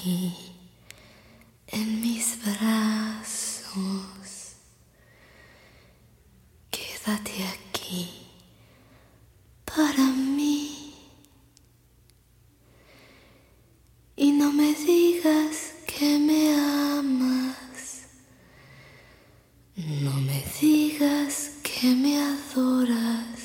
aquí, en mis brazos. Quédate aquí para mí. Y no me digas que me amas. No me digas que me adoras.